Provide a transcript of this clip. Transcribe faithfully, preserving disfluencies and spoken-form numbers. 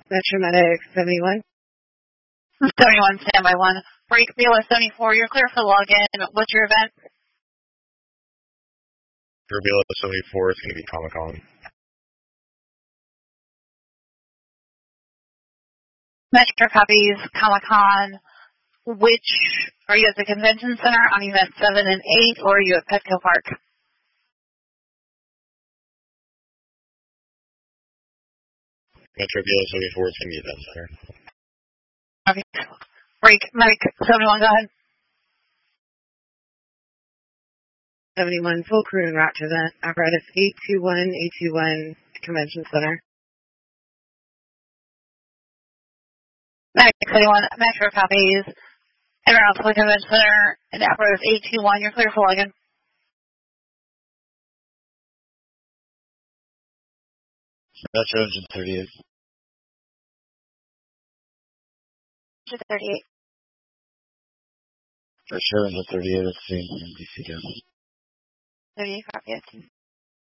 Metro Medic seventy-one. seventy-one, standby one. Break B L S seventy-four, you're clear for login. What's your event? For B L S seventy-four, it's going to be Comic-Con. Metro copies, Comic-Con. Which, are you at the convention center on event seven and eight, or are you at Petco Park? Metro B L S seventy-four, it's going to be event center. Okay. Break, Medic seventy-one, go ahead. seventy-one, full crew and route to event. Apparatus eight two one, eight two one, Convention Center. Medic seventy-one, Metro copies. Everyone else to the convention center, and apparatus eight two one, you're clear for login. Metro engine thirty-eight. Engine thirty-eight. For sure, engine thirty-eight, it's the D C down. thirty-eight, copy it.